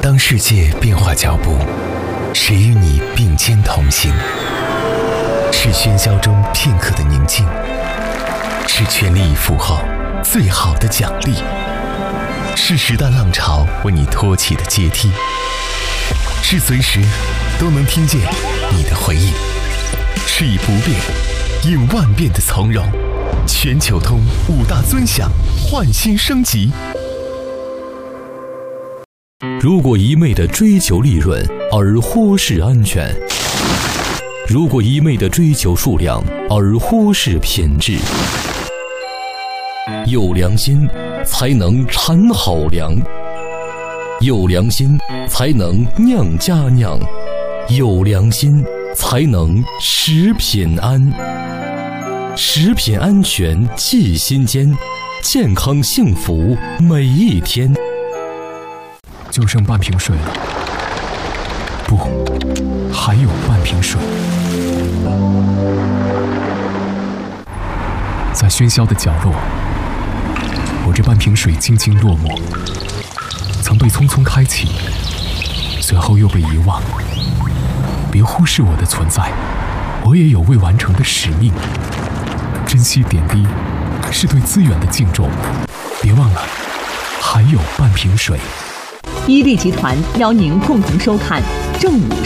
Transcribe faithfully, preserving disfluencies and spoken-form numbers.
当世界变化脚步，谁与你并肩同行？是喧嚣中片刻的宁静，是全力以赴后最好的奖励，是时代浪潮为你托起的阶梯，是随时都能听见你的回应，是以不变应万变的从容。全球通五大尊享，焕新升级。 如果一味地追求利润而忽视安全，如果一味地追求数量而忽视品质，有良心才能产好粮，有良心才能酿佳酿，有良心才能食品安。食品安全记心间，健康幸福每一天。 就剩半瓶水了，不，还有半瓶水。在喧嚣的角落，我这半瓶水静静落寞，曾被匆匆开启，随后又被遗忘。别忽视我的存在，我也有未完成的使命。珍惜点滴，是对资源的敬重。别忘了，还有半瓶水。 伊利集团邀您共同收看正午